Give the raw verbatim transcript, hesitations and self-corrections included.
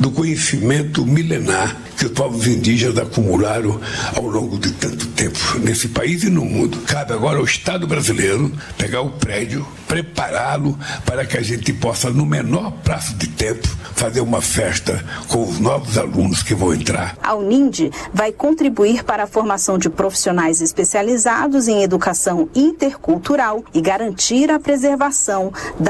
do conhecimento milenar que os povos indígenas acumularam ao longo de tanto tempo nesse país e no mundo. Cabe agora ao Estado brasileiro pegar o prédio, prepará-lo para que a gente possa, no menor prazo de tempo, fazer uma festa com os novos alunos que vão entrar. A Unindi vai contribuir para a formação de profissionais especializados em educação intercultural e garantir a preservação da